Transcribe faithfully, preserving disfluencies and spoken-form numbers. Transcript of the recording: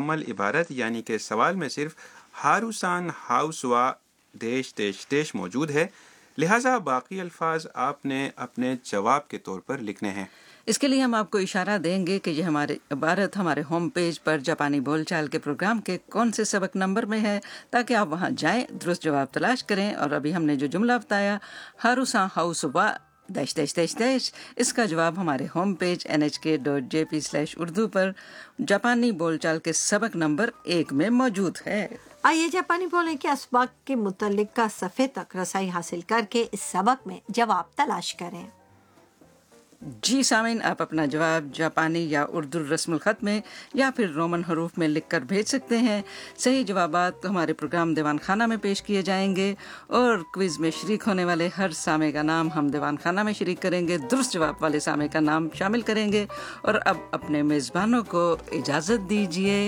मुकम्मल इबारत यानी कि सवाल में सिर्फ हारूसान हाउसवा देश देश देश मौजूद है, लिहाजा बाकी अल्फाज आपने अपने जवाब के तौर पर लिखने हैं। इसके लिए हम आपको इशारा देंगे कि ये हमारे इबारत हमारे होम पेज पर जापानी बोलचाल के प्रोग्राम के कौन से सबक नंबर में है, ताकि आप वहां जाएं, दुरुस्त जवाब तलाश करें और अभी हमने जो जुमला बताया हारूसान हाउसवा देश देश देश देश, इसका जवाब हमारे होम पेज एन एच के dot J P slash Urdu पर जापानी बोलचाल के सबक नंबर एक में मौजूद है। आइए जापानी बोलने के असबाक के मुतल्लिक का सफ़े तक रसाई हासिल करके इस सबक में जवाब तलाश करें। जी सामीन, आप अपना जवाब जापानी या उर्दू रस्मुल ख़त में या फिर रोमन हरूफ में लिखकर भेज सकते हैं। सही जवाबात हमारे प्रोग्राम दीवान खाना में पेश किए जाएंगे और क्विज़ में शरीक होने वाले हर सामे का नाम हम दीवान खाना में शरीक करेंगे, दुरुस्त जवाब वाले सामे का नाम शामिल करेंगे। और अब अपने मेज़बानों को इजाज़त दीजिए।